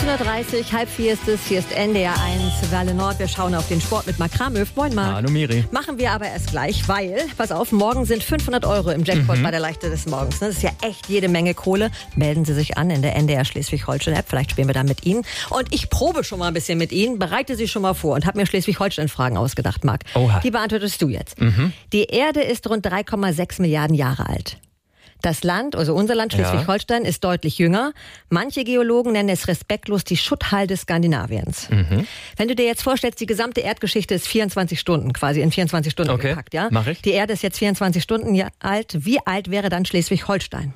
13.30 Uhr, halb 4 ist es. Hier ist NDR 1 Welle Nord. Wir schauen auf den Sport mit Marc Kramöf. Moin, Marc. Hallo, Miri. Machen wir aber erst gleich, weil, pass auf, morgen sind 500 € im Jackpot bei der Leichte des Morgens. Das ist ja echt jede Menge Kohle. Melden Sie sich an in der NDR Schleswig-Holstein-App. Vielleicht spielen wir da mit Ihnen. Und ich probe schon mal ein bisschen mit Ihnen, bereite Sie schon mal vor und habe mir Schleswig-Holstein-Fragen ausgedacht, Marc. Oha. Die beantwortest du jetzt. Die Erde ist rund 3,6 Milliarden Jahre alt. Das Land, also unser Land Schleswig-Holstein, ist deutlich jünger. Manche Geologen nennen es respektlos die Schutthalde Skandinaviens. Wenn du dir jetzt vorstellst, die gesamte Erdgeschichte ist 24 Stunden, quasi in 24 Stunden gepackt. Ja? Mach ich. Die Erde ist jetzt 24 Stunden alt. Wie alt wäre dann Schleswig-Holstein?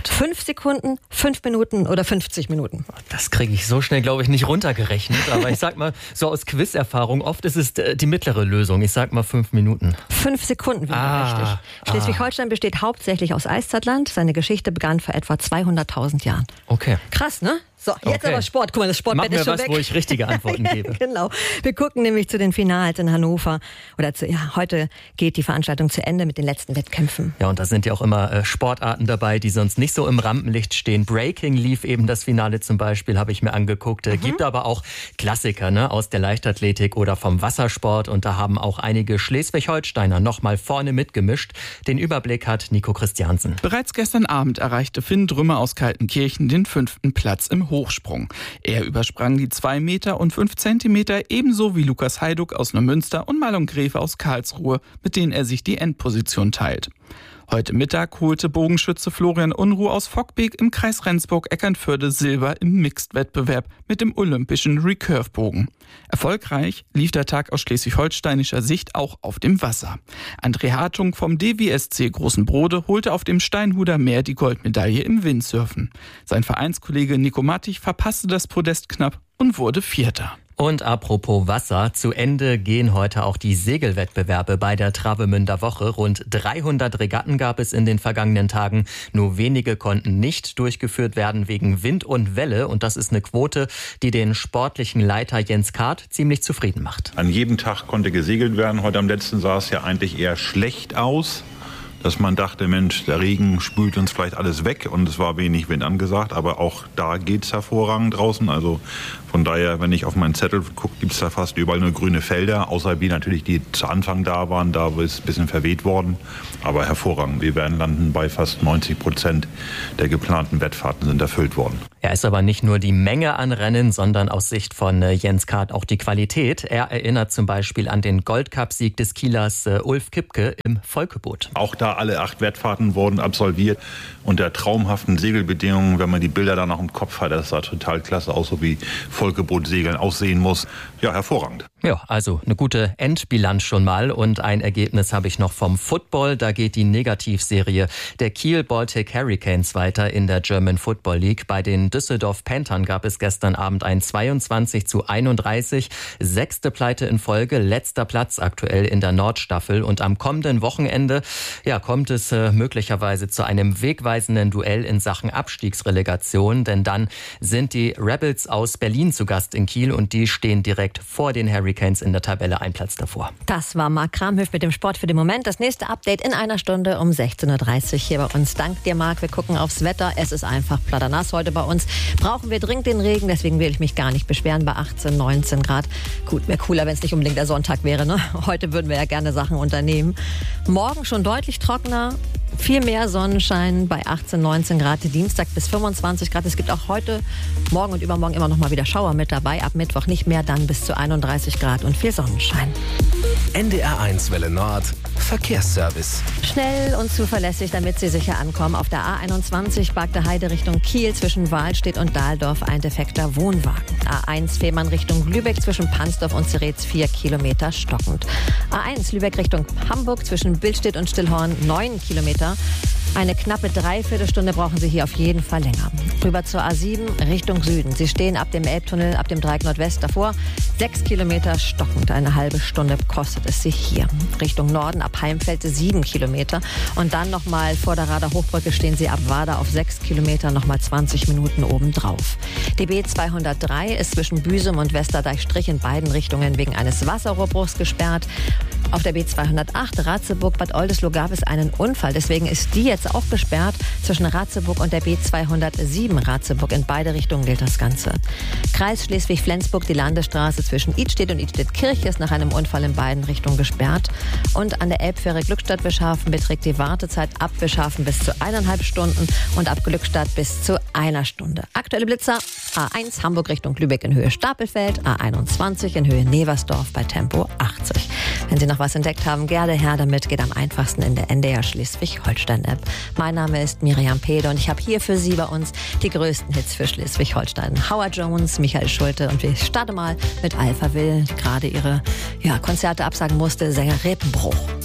5 Sekunden, 5 Minuten oder 50 Minuten? Das kriege ich so schnell, glaube ich, nicht runtergerechnet. Aber ich sag mal, so aus Quiz-Erfahrung, oft ist es die mittlere Lösung. Ich sag mal 5 Minuten. 5 Sekunden wäre richtig. Schleswig-Holstein besteht hauptsächlich aus Eiszeitland. Seine Geschichte begann vor etwa 200.000 Jahren. Okay. Krass, ne? So, jetzt aber Sport. Guck mal, das Sportbett ist schon weg. Machen wir was, wo ich richtige Antworten gebe. Genau. Wir gucken nämlich zu den Finals in Hannover. Heute geht die Veranstaltung zu Ende mit den letzten Wettkämpfen. Ja, und da sind ja auch immer Sportarten dabei, die sonst nicht so im Rampenlicht stehen. Breaking lief eben das Finale zum Beispiel, habe ich mir angeguckt. Gibt aber auch Klassiker, ne, aus der Leichtathletik oder vom Wassersport. Und da haben auch einige Schleswig-Holsteiner noch mal vorne mitgemischt. Den Überblick hat Nico Christiansen. Bereits gestern Abend erreichte Finn Drümmer aus Kaltenkirchen den 5. Platz im Hochsprung. Er übersprang die 2 Meter und 5 Zentimeter, ebenso wie Lukas Heiduck aus Neumünster und Marlon Gräfe aus Karlsruhe, mit denen er sich die Endposition teilt. Heute Mittag holte Bogenschütze Florian Unruh aus Vockbeek im Kreis Rendsburg-Eckernförde Silber im Mixed-Wettbewerb mit dem olympischen Recurve-Bogen. Erfolgreich lief der Tag aus schleswig-holsteinischer Sicht auch auf dem Wasser. André Hartung vom DWSC Großen Brode holte auf dem Steinhuder Meer die Goldmedaille im Windsurfen. Sein Vereinskollege Nico Mattich verpasste das Podest knapp und wurde Vierter. Und apropos Wasser, zu Ende gehen heute auch die Segelwettbewerbe bei der Travemünder Woche. Rund 300 Regatten gab es in den vergangenen Tagen. Nur wenige konnten nicht durchgeführt werden wegen Wind und Welle. Und das ist eine Quote, die den sportlichen Leiter Jens Kart ziemlich zufrieden macht. An jedem Tag konnte gesegelt werden. Heute am letzten sah es ja eigentlich eher schlecht aus, dass man dachte, Mensch, der Regen spült uns vielleicht alles weg und es war wenig Wind angesagt, aber auch da geht's hervorragend draußen. Also von daher, wenn ich auf meinen Zettel gucke, gibt's da fast überall nur grüne Felder, außer wie natürlich die zu Anfang da waren, da ist ein bisschen verweht worden, aber hervorragend. Wir werden landen bei fast 90% der geplanten Wettfahrten sind erfüllt worden. Er ist aber nicht nur die Menge an Rennen, sondern aus Sicht von Jens Kart auch die Qualität. Er erinnert zum Beispiel an den Goldcup-Sieg des Kielers Ulf Kipke im Volkeboot. Auch da alle 8 Wettfahrten wurden absolviert unter traumhaften Segelbedingungen. Wenn man die Bilder da noch im Kopf hat, das sah total klasse aus, so wie Volkebootsegeln aussehen muss. Ja, hervorragend. Ja, also eine gute Endbilanz schon mal. Und ein Ergebnis habe ich noch vom Football. Da geht die Negativserie der Kiel Baltic Hurricanes weiter in der German Football League. Bei den Düsseldorf Panthern gab es gestern Abend ein 22:31. 6. Pleite in Folge, letzter Platz aktuell in der Nordstaffel. Und am kommenden Wochenende kommt es möglicherweise zu einem wegweisenden Duell in Sachen Abstiegsrelegation. Denn dann sind die Rebels aus Berlin zu Gast in Kiel und die stehen direkt vor den Hurricanes in der Tabelle, ein Platz davor. Das war Marc Kramhöf mit dem Sport für den Moment. Das nächste Update in einer Stunde um 16.30 Uhr hier bei uns. Dank dir, Marc. Wir gucken aufs Wetter. Es ist einfach platternass heute bei uns. Brauchen wir dringend den Regen, deswegen will ich mich gar nicht beschweren bei 18, 19 Grad. Gut, wäre cooler, wenn es nicht unbedingt der Sonntag wäre. Ne? Heute würden wir ja gerne Sachen unternehmen. Morgen schon deutlich trockener. Viel mehr Sonnenschein bei 18, 19 Grad, Dienstag bis 25 Grad. Es gibt auch heute, morgen und übermorgen immer noch mal wieder Schauer mit dabei. Ab Mittwoch nicht mehr, dann bis zu 31 Grad und viel Sonnenschein. NDR 1 Welle Nord, Verkehrsservice. Schnell und zuverlässig, damit Sie sicher ankommen. Auf der A21 Bagde Heide Richtung Kiel zwischen Wahlstedt und Dahldorf ein defekter Wohnwagen. A1 Fehmarn Richtung Lübeck zwischen Pansdorf und Zeretz 4 Kilometer stockend. A1 Lübeck Richtung Hamburg zwischen Billstedt und Stillhorn 9 Kilometer. Eine knappe Dreiviertelstunde brauchen Sie hier auf jeden Fall länger. Rüber zur A7 Richtung Süden. Sie stehen ab dem Elbtunnel, ab dem Dreieck Nordwest davor. 6 Kilometer stockend. Eine halbe Stunde kostet es sich hier. Richtung Norden ab Heimfeld 7 Kilometer. Und dann nochmal vor der Rader Hochbrücke stehen Sie ab Warder auf 6 Kilometer, nochmal 20 Minuten obendrauf. Die B203 ist zwischen Büsum und Westerdeich-Strich in beiden Richtungen wegen eines Wasserrohrbruchs gesperrt. Auf der B208 Ratzeburg-Bad Oldesloe gab es einen Unfall. Deswegen ist die jetzt auch gesperrt zwischen Ratzeburg und der B207 Ratzeburg. In beide Richtungen gilt das Ganze. Kreis Schleswig-Flensburg, die Landesstraße zwischen Idstedt und Idstedt-Kirche ist nach einem Unfall in beiden Richtungen gesperrt. Und an der Elbfähre Glückstadt-Bischhafen beträgt die Wartezeit ab Bischhafen bis zu 1,5 Stunden und ab Glückstadt bis zu 1 Stunde. Aktuelle Blitzer: A1 Hamburg Richtung Lübeck in Höhe Stapelfeld, A21 in Höhe Neversdorf bei Tempo 80. Wenn Sie noch was entdeckt haben, gerne her damit, geht am einfachsten in der NDR Schleswig-Holstein-App. Mein Name ist Miriam Pede und ich habe hier für Sie bei uns die größten Hits für Schleswig-Holstein. Howard Jones, Michael Schulte und wir starten mal mit Alphaville, die gerade ihre Konzerte absagen musste, Sänger Repenbruch.